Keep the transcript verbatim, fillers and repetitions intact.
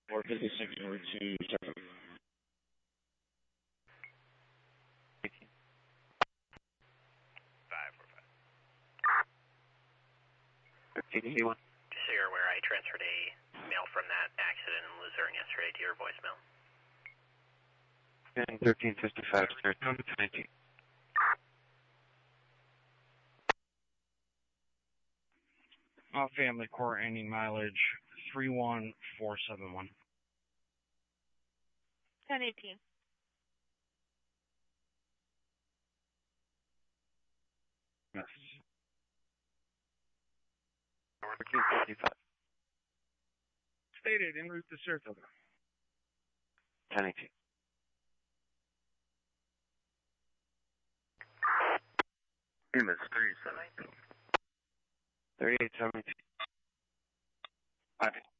four fifty-six over to Saratoga. five four five. fifteen eighty-one. Just so you're aware, I transferred a mail from that accident in Luzerne yesterday to your voicemail. And thirteen fifty-five, Saratoga to nineteen. Uh, family court ending mileage three one four seven one. ten eighteen. Yes. fourteen fifty-five. Stated en route to Saratoga. ten eighteen. Famous thirty-seven. thirty-eight seventeen. Five.